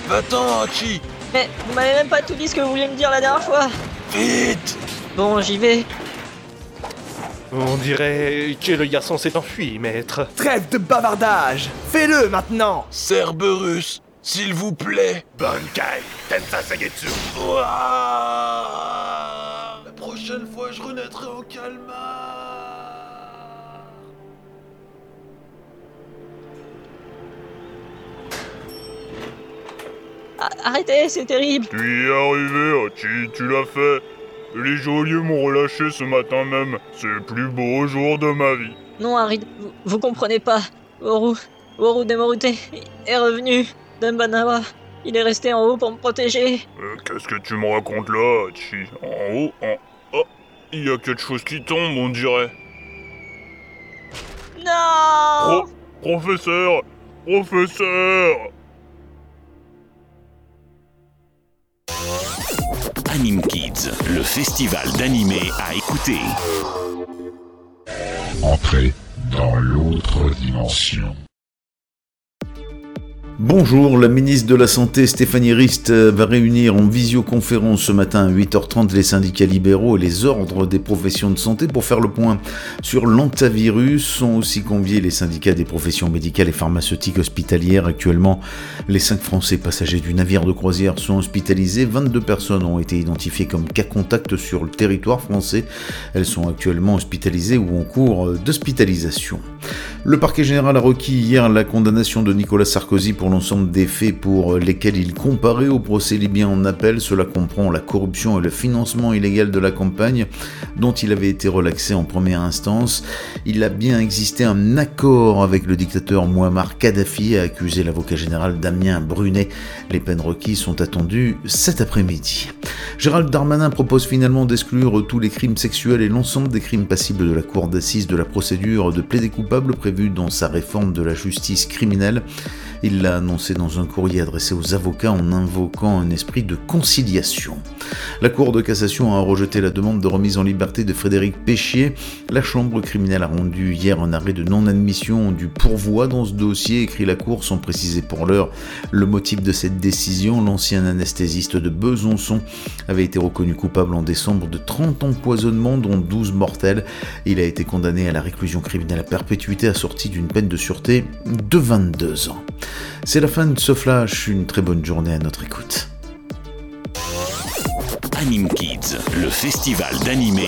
Va-t'en, Hachi. Mais vous m'avez même pas tout dit ce que vous vouliez me dire la dernière fois. Vite. Bon, j'y vais. On dirait que le garçon s'est enfui, maître. Trêve de bavardage. Fais-le maintenant. Cerberus, s'il vous plaît. Bankai, Tensa Sagetsu. Ouah. La prochaine fois, je renaîtrai au calmar. Arrêtez, c'est terrible. Tu y es arrivé, Hachi, tu l'as fait. Les geôliers m'ont relâché ce matin même. C'est le plus beau jour de ma vie. Non, Harid, vous comprenez pas. Woru de Morute est revenu. Danbanawa, il est resté en haut pour me protéger. Qu'est-ce que tu me racontes là, Hachi? En haut, Oh, il y a quelque chose qui tombe, on dirait. Non. Professeur. Anime Kids, le festival d'animé à écouter. Entrez dans l'autre dimension. Bonjour, la ministre de la Santé Stéphanie Rist va réunir en visioconférence ce matin à 8h30 les syndicats libéraux et les ordres des professions de santé pour faire le point sur l'antavirus. Sont aussi conviés les syndicats des professions médicales et pharmaceutiques hospitalières. Actuellement, les 5 Français passagers du navire de croisière sont hospitalisés. 22 personnes ont été identifiées comme cas contact sur le territoire français. Elles sont actuellement hospitalisées ou en cours d'hospitalisation. Le parquet général a requis hier la condamnation de Nicolas Sarkozy pour l'ensemble des faits pour lesquels il comparait au procès libyen en appel. Cela comprend la corruption et le financement illégal de la campagne dont il avait été relaxé en première instance. Il a bien existé un accord avec le dictateur Mouammar Kadhafi, a accusé l'avocat général Damien Brunet. Les peines requises sont attendues cet après-midi. Gérald Darmanin propose finalement d'exclure tous les crimes sexuels et l'ensemble des crimes passibles de la cour d'assises de la procédure de plaider coupable prévue dans sa réforme de la justice criminelle. Il l'a annoncé dans un courrier adressé aux avocats en invoquant un esprit de conciliation. La Cour de cassation a rejeté la demande de remise en liberté de Frédéric Péchier. La chambre criminelle a rendu hier un arrêt de non-admission du pourvoi dans ce dossier, écrit la Cour sans préciser pour l'heure le motif de cette décision. L'ancien anesthésiste de Besançon avait été reconnu coupable en décembre de 30 empoisonnements, dont 12 mortels. Il a été condamné à la réclusion criminelle à perpétuité assortie d'une peine de sûreté de 22 ans. C'est la fin de ce flash, une très bonne journée à notre écoute. Anime Kids, le festival d'animé